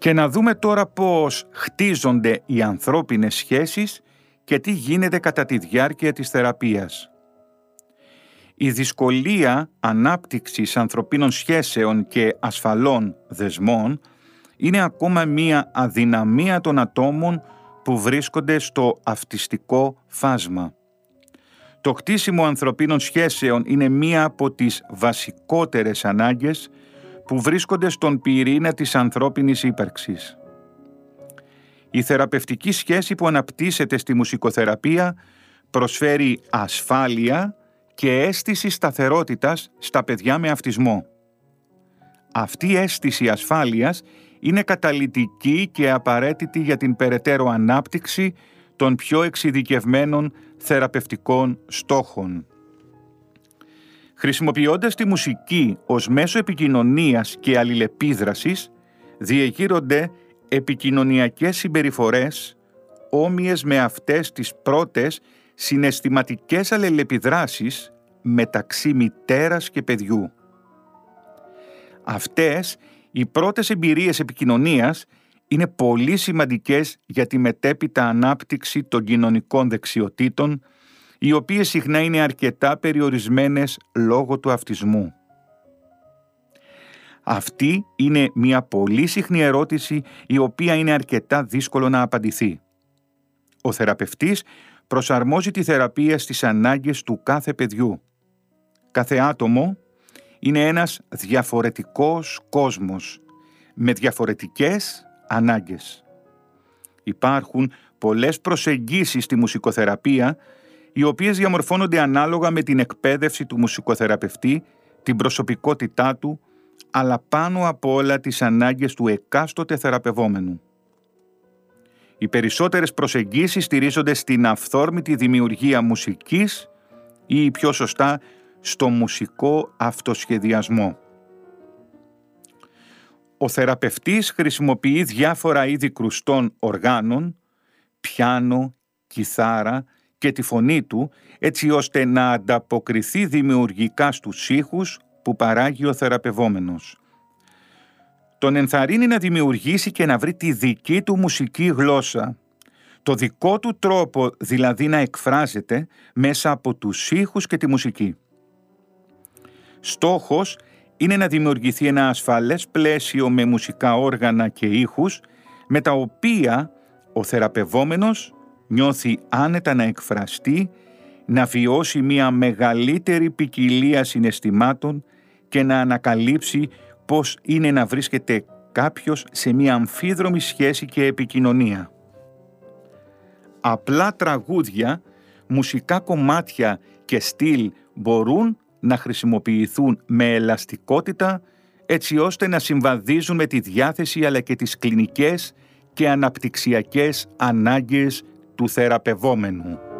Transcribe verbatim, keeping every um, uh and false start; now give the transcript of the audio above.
Και να δούμε τώρα πώς χτίζονται οι ανθρώπινες σχέσεις και τι γίνεται κατά τη διάρκεια της θεραπείας. Η δυσκολία ανάπτυξης ανθρωπίνων σχέσεων και ασφαλών δεσμών είναι ακόμα μία αδυναμία των ατόμων που βρίσκονται στο αυτιστικό φάσμα. Το χτίσιμο ανθρωπίνων σχέσεων είναι μία από τις βασικότερες ανάγκες που βρίσκονται στον πυρήνα της ανθρώπινης ύπαρξης. Η θεραπευτική σχέση που αναπτύσσεται στη μουσικοθεραπεία προσφέρει ασφάλεια και αίσθηση σταθερότητας στα παιδιά με αυτισμό. Αυτή η αίσθηση ασφάλειας είναι καταλυτική και απαραίτητη για την περαιτέρω ανάπτυξη των πιο εξειδικευμένων θεραπευτικών στόχων. Χρησιμοποιώντας τη μουσική ως μέσο επικοινωνίας και αλληλεπίδρασης, διεγείρονται επικοινωνιακές συμπεριφορές όμοιες με αυτές τις πρώτες συναισθηματικές αλληλεπιδράσεις μεταξύ μητέρας και παιδιού. Αυτές οι πρώτες εμπειρίες επικοινωνίας είναι πολύ σημαντικές για τη μετέπειτα ανάπτυξη των κοινωνικών δεξιοτήτων, οι οποίες συχνά είναι αρκετά περιορισμένες λόγω του αυτισμού. Αυτή είναι μια πολύ συχνή ερώτηση, η οποία είναι αρκετά δύσκολο να απαντηθεί. Ο θεραπευτής προσαρμόζει τη θεραπεία στις ανάγκες του κάθε παιδιού. Κάθε άτομο είναι ένας διαφορετικός κόσμος, με διαφορετικές ανάγκες. Υπάρχουν πολλές προσεγγίσεις στη μουσικοθεραπεία, οι οποίες διαμορφώνονται ανάλογα με την εκπαίδευση του μουσικοθεραπευτή, την προσωπικότητά του, αλλά πάνω από όλα τις ανάγκες του εκάστοτε θεραπευόμενου. Οι περισσότερες προσεγγίσεις στηρίζονται στην αυθόρμητη δημιουργία μουσικής ή πιο σωστά στο μουσικό αυτοσχεδιασμό. Ο θεραπευτής χρησιμοποιεί διάφορα είδη κρουστών οργάνων, πιάνο, κιθάρα και τη φωνή του, έτσι ώστε να ανταποκριθεί δημιουργικά στους ήχους που παράγει ο θεραπευόμενος. Τον ενθαρρύνει να δημιουργήσει και να βρει τη δική του μουσική γλώσσα, το δικό του τρόπο δηλαδή να εκφράζεται μέσα από τους ήχους και τη μουσική. Στόχος είναι να δημιουργηθεί ένα ασφαλές πλαίσιο με μουσικά όργανα και ήχους, με τα οποία ο θεραπευόμενος νιώθει άνετα να εκφραστεί, να βιώσει μια μεγαλύτερη ποικιλία συναισθημάτων και να ανακαλύψει πώς είναι να βρίσκεται κάποιος σε μια αμφίδρομη σχέση και επικοινωνία. Απλά τραγούδια, μουσικά κομμάτια και στυλ μπορούν να χρησιμοποιηθούν με ελαστικότητα, έτσι ώστε να συμβαδίζουν με τη διάθεση αλλά και τις κλινικές και αναπτυξιακές ανάγκες του θεραπευόμενου.